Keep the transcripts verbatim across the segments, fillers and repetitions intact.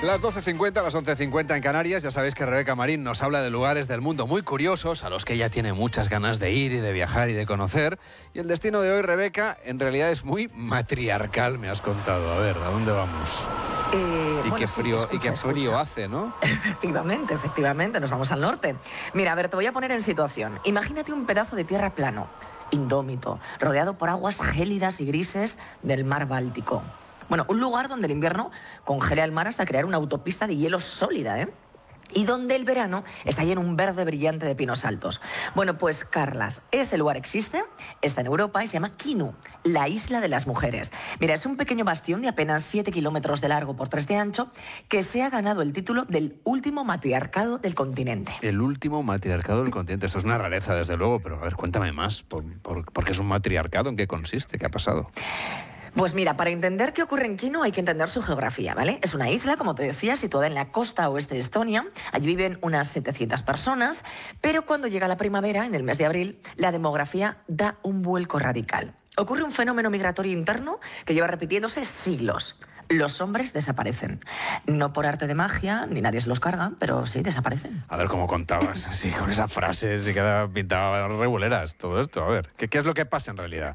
Las doce cincuenta, las once cincuenta en Canarias. Ya sabéis que Rebeca Marín nos habla de lugares del mundo muy curiosos a los que ella tiene muchas ganas de ir y de viajar y de conocer. Y el destino de hoy, Rebeca, en realidad es muy matriarcal, me has contado. A ver, ¿a dónde vamos? Eh, y, bueno, qué frío, sí, escucha, y qué frío escucha. hace, ¿no? Efectivamente, efectivamente, nos vamos al norte. Mira, a ver, te voy a poner en situación. Imagínate un pedazo de tierra plano, indómito, rodeado por aguas gélidas y grises del mar Báltico. Bueno, un lugar donde el invierno congela el mar hasta crear una autopista de hielo sólida, ¿eh? Y donde el verano está lleno un verde brillante de pinos altos. Bueno, pues Carlas, ese lugar existe, está en Europa y se llama Kinu, la isla de las mujeres. Mira, es un pequeño bastión de apenas siete kilómetros de largo por tres de ancho que se ha ganado el título del último matriarcado del continente. El último matriarcado del continente. Esto es una rareza, desde luego, pero a ver, cuéntame más. ¿Por, por, por qué es un matriarcado? ¿En qué consiste? ¿Qué ha pasado? Pues mira, para entender qué ocurre en Kinu hay que entender su geografía, ¿vale? Es una isla, como te decía, situada en la costa oeste de Estonia. Allí viven unas setecientas personas, pero cuando llega la primavera, en el mes de abril, la demografía da un vuelco radical. Ocurre un fenómeno migratorio interno que lleva repitiéndose siglos. Los hombres desaparecen. No por arte de magia, ni nadie se los carga, pero sí desaparecen. A ver, ¿cómo contabas? Así, con esas frases y queda pintaba reguleras todo esto. A ver, ¿qué, qué es lo que pasa en realidad?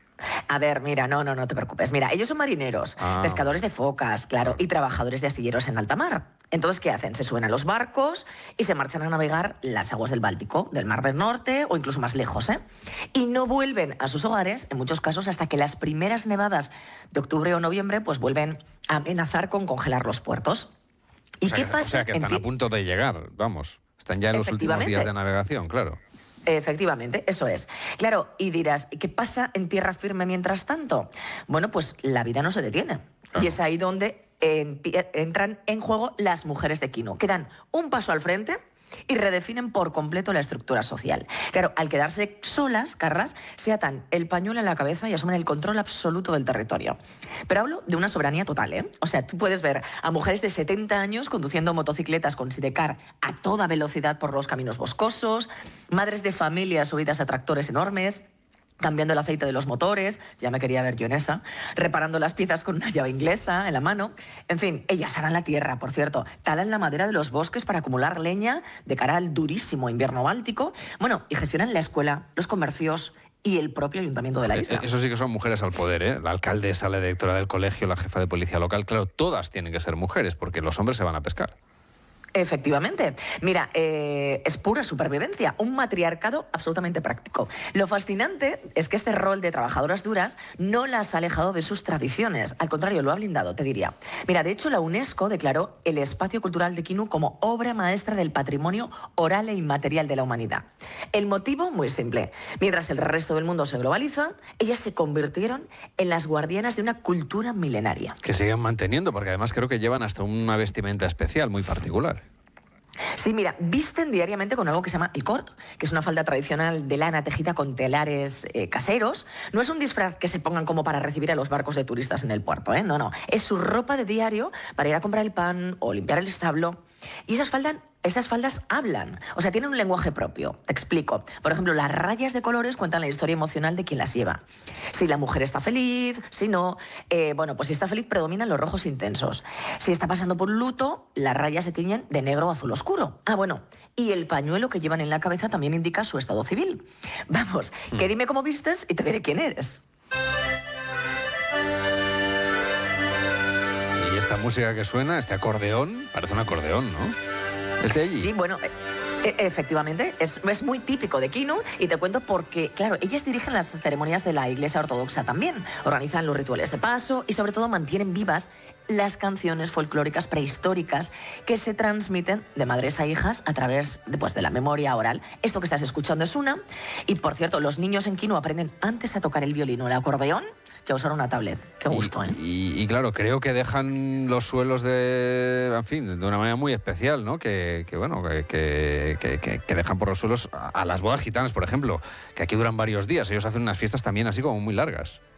A ver, mira, no, no, no te preocupes. Mira, ellos son marineros, Ah. pescadores de focas, claro, y trabajadores de astilleros en alta mar. Entonces, ¿qué hacen? Se suben a los barcos y se marchan a navegar las aguas del Báltico, del Mar del Norte o incluso más lejos, ¿eh? Y no vuelven a sus hogares, en muchos casos, hasta que las primeras nevadas de octubre o noviembre pues vuelven a amenazar con congelar los puertos. ¿Y o sea, qué que, pasa? O sea, que están En a punto de llegar, vamos. Están ya en los últimos días de navegación, claro. Efectivamente, eso es. Claro, y dirás, ¿qué pasa en tierra firme mientras tanto? Bueno, pues la vida no se detiene. Claro. Y es ahí donde empie- entran en juego las mujeres de Kinu, que dan un paso al frente y redefinen por completo la estructura social. Claro, al quedarse solas, Carlas, se atan el pañuelo en la cabeza y asumen el control absoluto del territorio. Pero hablo de una soberanía total, ¿eh? O sea, tú puedes ver a mujeres de setenta años conduciendo motocicletas con sidecar a toda velocidad por los caminos boscosos, madres de familias subidas a tractores enormes, cambiando el aceite de los motores, ya me quería ver yo en esa, reparando las piezas con una llave inglesa en la mano. En fin, ellas harán la tierra, por cierto, talan la madera de los bosques para acumular leña de cara al durísimo invierno báltico, bueno, y gestionan la escuela, los comercios y el propio ayuntamiento de la isla. Eso sí que son mujeres al poder, ¿eh? La alcaldesa, la directora del colegio, la jefa de policía local, claro, todas tienen que ser mujeres, porque los hombres se van a pescar. Efectivamente. Mira, eh, es pura supervivencia, un matriarcado absolutamente práctico. Lo fascinante es que este rol de trabajadoras duras no las ha alejado de sus tradiciones, al contrario, lo ha blindado, te diría. Mira, de hecho, la UNESCO declaró el espacio cultural de Kinu como obra maestra del patrimonio oral e inmaterial de la humanidad. El motivo, muy simple. Mientras el resto del mundo se globaliza, ellas se convirtieron en las guardianas de una cultura milenaria. Que siguen manteniendo, porque además creo que llevan hasta una vestimenta especial, muy particular. Sí, mira, visten diariamente con algo que se llama el cort, que es una falda tradicional de lana tejida con telares eh, caseros. No es un disfraz que se pongan como para recibir a los barcos de turistas en el puerto, ¿eh? No, no. Es su ropa de diario para ir a comprar el pan o limpiar el establo. Y esas faldas, esas faldas hablan, o sea, tienen un lenguaje propio. Te explico. Por ejemplo, las rayas de colores cuentan la historia emocional de quien las lleva. Si la mujer está feliz, si no, eh, bueno, pues si está feliz predominan los rojos intensos. Si está pasando por luto, las rayas se tiñen de negro o azul oscuro. Ah, bueno, y el pañuelo que llevan en la cabeza también indica su estado civil. Vamos, hmm. que dime cómo vistes y te diré quién eres. Y esta música que suena, este acordeón, parece un acordeón, ¿no? ¿Es de allí? Sí, bueno, e efectivamente, es, es muy típico de Kinu y te cuento porque, claro, ellas dirigen las ceremonias de la Iglesia Ortodoxa también, organizan los rituales de paso y sobre todo mantienen vivas las canciones folclóricas prehistóricas que se transmiten de madres a hijas a través de, pues, de la memoria oral. Esto que estás escuchando es una, y por cierto, los niños en Kinu aprenden antes a tocar el violín o el acordeón que a usar una tablet. Qué gusto, ¿eh? Y, y, y claro, creo que dejan los suelos de, en fin, de una manera muy especial, ¿no? Que, que bueno, que, que, que, que dejan por los suelos a, a las bodas gitanas, por ejemplo, que aquí duran varios días. Ellos hacen unas fiestas también así como muy largas.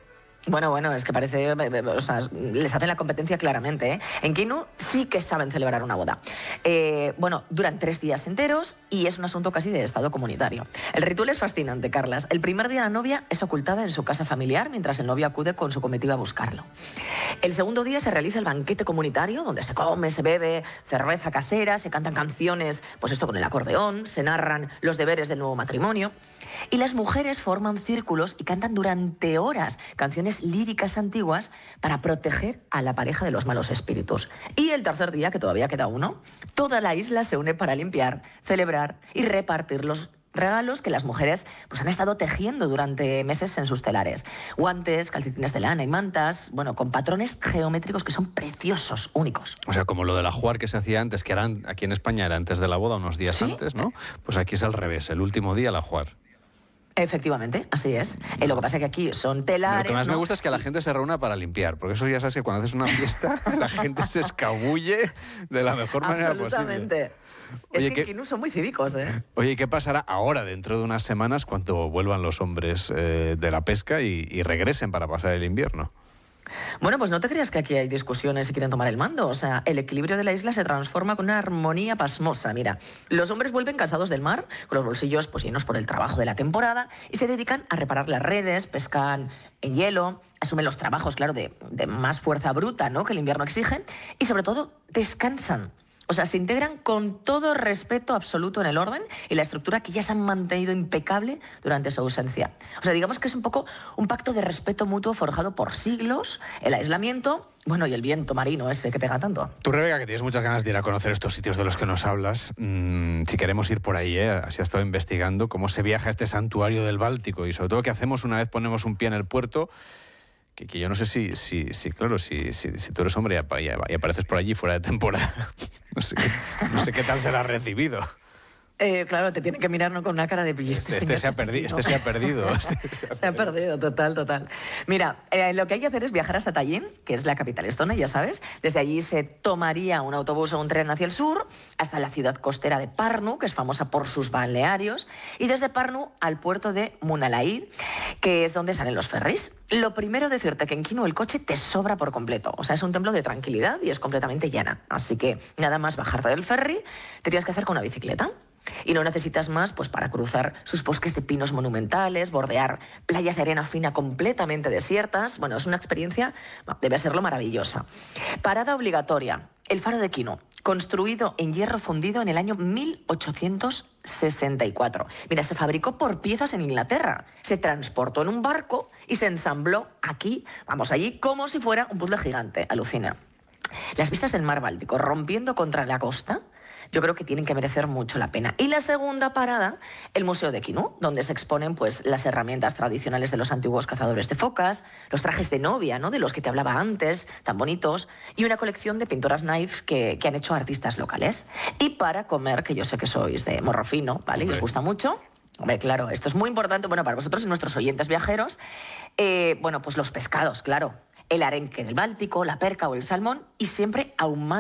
Bueno, bueno, es que parece, o sea, les hacen la competencia claramente, ¿eh? En Kinu sí que saben celebrar una boda. Eh, bueno, duran tres días enteros y es un asunto casi de estado comunitario. El ritual es fascinante, Carlas. El primer día la novia es ocultada en su casa familiar mientras el novio acude con su comitiva a buscarlo. El segundo día se realiza el banquete comunitario donde se come, se bebe cerveza casera, se cantan canciones, pues esto con el acordeón, se narran los deberes del nuevo matrimonio y las mujeres forman círculos y cantan durante horas canciones líricas antiguas para proteger a la pareja de los malos espíritus. Y el tercer día, que todavía queda uno, toda la isla se une para limpiar, celebrar y repartir los regalos que las mujeres pues, han estado tejiendo durante meses en sus telares. Guantes, calcetines de lana y mantas, bueno, con patrones geométricos que son preciosos, únicos. O sea, como lo del ajuar que se hacía antes, que eran, aquí en España era antes de la boda, unos días ¿Sí? antes, ¿no? Pues aquí es al revés, el último día el ajuar. Efectivamente, así es. Eh, lo que pasa es que aquí son telares... Lo que más ¿no? me gusta es que la gente se reúna para limpiar, porque eso ya sabes que cuando haces una fiesta la gente se escabulle de la mejor manera posible. Absolutamente. Es Oye, que en ¿qué- Kinu son muy cívicos, ¿eh? Oye, ¿y qué pasará ahora, dentro de unas semanas, cuando vuelvan los hombres eh, de la pesca y, y regresen para pasar el invierno? Bueno, pues no te creas que aquí hay discusiones y quieren tomar el mando. O sea, el equilibrio de la isla se transforma con una armonía pasmosa. Mira, los hombres vuelven cansados del mar, con los bolsillos pues, llenos por el trabajo de la temporada, y se dedican a reparar las redes, pescan en hielo, asumen los trabajos, claro, de, de más fuerza bruta, ¿no?, que el invierno exige, y sobre todo descansan. O sea, se integran con todo respeto absoluto en el orden y la estructura que ya se han mantenido impecable durante su ausencia. O sea, digamos que es un poco un pacto de respeto mutuo forjado por siglos, el aislamiento, bueno, y el viento marino ese que pega tanto. Tú, Rebeca, que tienes muchas ganas de ir a conocer estos sitios de los que nos hablas, mmm, si queremos ir por ahí, ¿eh? Así has estado investigando cómo se viaja a este santuario del Báltico y sobre todo qué hacemos una vez ponemos un pie en el puerto. Que, que yo no sé si, si, si claro, si, si, si tú eres hombre y, ap- y ap- y apareces por allí fuera de temporada, no sé, qué- no sé qué tal será recibido. Eh, claro, te tiene que mirar, ¿no?, con una cara de... "Este Este, este, señor se, ha está perdi- aquí, ¿no?". este se ha perdido. Este se ha Se ha perdido, total, total. Mira, eh, lo que hay que hacer es viajar hasta Tallinn, que es la capital estona, ya sabes. Desde allí se tomaría un autobús o un tren hacia el sur, hasta la ciudad costera de Pärnu, que es famosa por sus balnearios, y desde Pärnu al puerto de Munalaid, que es donde salen los ferries. Lo primero, decirte que en Kinu el coche te sobra por completo. O sea, es un templo de tranquilidad y es completamente llana. Así que nada más bajarte del ferry, te tienes que hacer con una bicicleta. Y no necesitas más pues, para cruzar sus bosques de pinos monumentales, bordear playas de arena fina completamente desiertas. Bueno, es una experiencia, debe serlo, maravillosa. Parada obligatoria, el Faro de Kinu, construido en hierro fundido en el año mil ochocientos sesenta y cuatro. Mira, se fabricó por piezas en Inglaterra, se transportó en un barco y se ensambló aquí, vamos, allí, como si fuera un puzzle gigante. Alucina. Las vistas del mar Báltico rompiendo contra la costa, yo creo que tienen que merecer mucho la pena. Y la segunda parada, el Museo de Kinu, donde se exponen pues, las herramientas tradicionales de los antiguos cazadores de focas, los trajes de novia, ¿no?, de los que te hablaba antes, tan bonitos, y una colección de pinturas knife que, que han hecho artistas locales. Y para comer, que yo sé que sois de morro fino, ¿vale? Y os gusta mucho. Hombre, claro, esto es muy importante, bueno, para vosotros y nuestros oyentes viajeros. Eh, bueno, pues los pescados, claro. El arenque del Báltico, la perca o el salmón, y siempre ahumado